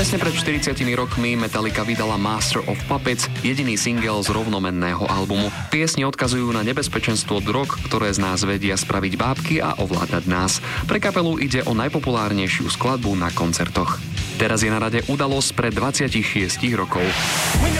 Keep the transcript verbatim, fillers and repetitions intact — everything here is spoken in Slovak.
Presne pred štyridsiatimi rokmi Metallica vydala Master of Puppets, jediný single z rovnomenného albumu. Piesne odkazujú na nebezpečenstvo drog, ktoré z nás vedia spraviť bábky a ovládať nás. Pre kapelu ide o najpopulárnejšiu skladbu na koncertoch. Teraz je na rade udalosť pred dvadsaťšesť rokov.